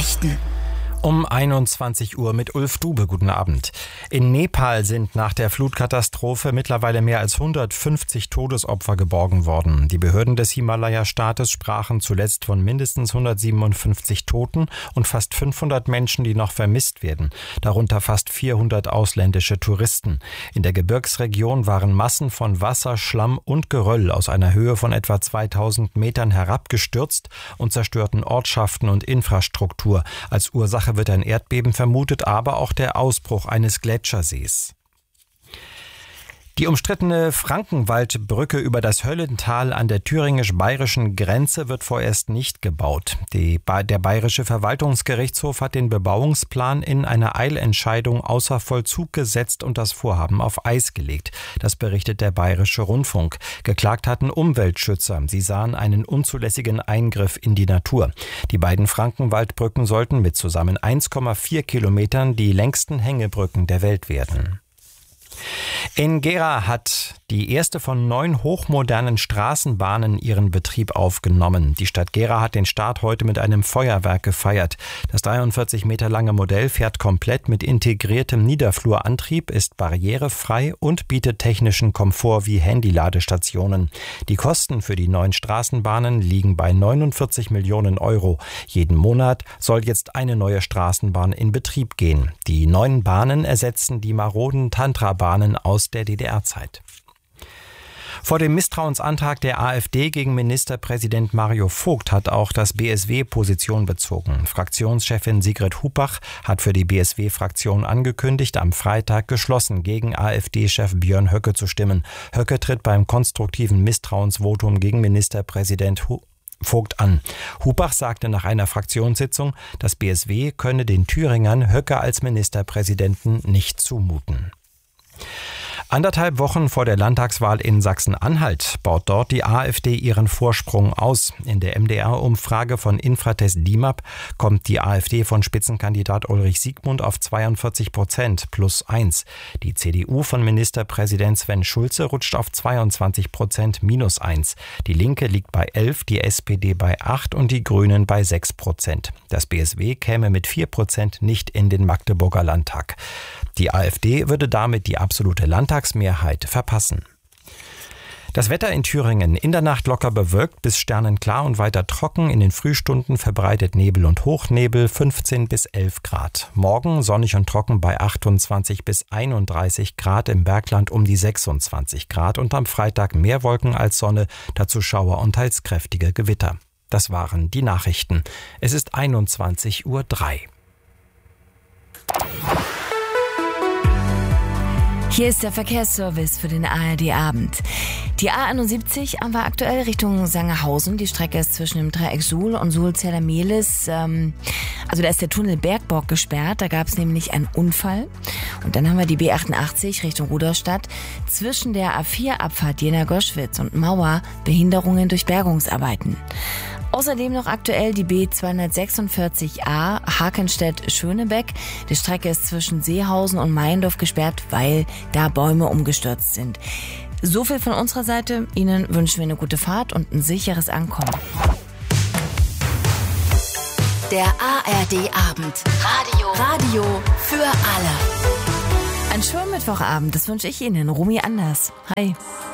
Nachrichten. Um 21 Uhr mit Ulf Dube. Guten Abend. In Nepal sind nach der Flutkatastrophe mittlerweile mehr als 150 Todesopfer geborgen worden. Die Behörden des Himalaya-Staates sprachen zuletzt von mindestens 157 Toten und fast 500 Menschen, die noch vermisst werden. Darunter fast 400 ausländische Touristen. In der Gebirgsregion waren Massen von Wasser, Schlamm und Geröll aus einer Höhe von etwa 2000 Metern herabgestürzt und zerstörten Ortschaften und Infrastruktur. Als Ursache wird ein Erdbeben vermutet, aber auch der Ausbruch eines Gletschersees. Die umstrittene Frankenwaldbrücke über das Höllental an der thüringisch-bayerischen Grenze wird vorerst nicht gebaut. Der bayerische Verwaltungsgerichtshof hat den Bebauungsplan in einer Eilentscheidung außer Vollzug gesetzt und das Vorhaben auf Eis gelegt. Das berichtet der Bayerische Rundfunk. Geklagt hatten Umweltschützer. Sie sahen einen unzulässigen Eingriff in die Natur. Die beiden Frankenwaldbrücken sollten mit zusammen 1,4 Kilometern die längsten Hängebrücken der Welt werden. In Gera hat die erste von 9 hochmodernen Straßenbahnen ihren Betrieb aufgenommen. Die Stadt Gera hat den Start heute mit einem Feuerwerk gefeiert. Das 43 Meter lange Modell fährt komplett mit integriertem Niederflurantrieb, ist barrierefrei und bietet technischen Komfort wie Handyladestationen. Die Kosten für die neuen Straßenbahnen liegen bei 49 Millionen Euro. Jeden Monat soll jetzt eine neue Straßenbahn in Betrieb gehen. Die neuen Bahnen ersetzen die maroden Tantra-Bahnen aus der DDR-Zeit. Vor dem Misstrauensantrag der AfD gegen Ministerpräsident Mario Vogt hat auch das BSW Position bezogen. Fraktionschefin Sigrid Hupach hat für die BSW-Fraktion angekündigt, am Freitag geschlossen gegen AfD-Chef Björn Höcke zu stimmen. Höcke tritt beim konstruktiven Misstrauensvotum gegen Ministerpräsident Vogt an. Hupach sagte nach einer Fraktionssitzung, das BSW könne den Thüringern Höcke als Ministerpräsidenten nicht zumuten. 1,5 Wochen vor der Landtagswahl in Sachsen-Anhalt baut dort die AfD ihren Vorsprung aus. In der MDR-Umfrage von Infratest DIMAP kommt die AfD von Spitzenkandidat Ulrich Siegmund auf 42% +1. Die CDU von Ministerpräsident Sven Schulze rutscht auf 22% -1. Die Linke liegt bei 11, die SPD bei 8 und die Grünen bei 6%. Das BSW käme mit 4% nicht in den Magdeburger Landtag. Die AfD würde damit die absolute Landtagsmehrheit verpassen. Das Wetter in Thüringen: in der Nacht locker bewölkt bis sternenklar und weiter trocken. In den Frühstunden verbreitet Nebel und Hochnebel, 15 bis 11 Grad. Morgen sonnig und trocken bei 28 bis 31 Grad, im Bergland um die 26 Grad und am Freitag mehr Wolken als Sonne, dazu Schauer und teils kräftige Gewitter. Das waren die Nachrichten. Es ist 21:03 Uhr. Hier ist der Verkehrsservice für den ARD-Abend. Die A71 war aktuell Richtung Sangerhausen. Die Strecke ist zwischen dem Dreieck Suhl und Suhl-Zella-Mehlis. Also da ist der Tunnel Bergborg gesperrt. Da gab es nämlich einen Unfall. Und dann haben wir die B88 Richtung Rudolstadt. Zwischen der A4-Abfahrt Jena-Goschwitz und Mauer Behinderungen durch Bergungsarbeiten. Außerdem noch aktuell die B246a Hakenstedt-Schönebeck. Die Strecke ist zwischen Seehausen und Meiendorf gesperrt, weil da Bäume umgestürzt sind. So viel von unserer Seite. Ihnen wünschen wir eine gute Fahrt und ein sicheres Ankommen. Der ARD-Abend. Radio für alle. Einen schönen Mittwochabend, das wünsche ich Ihnen. Romy Anders. Hi.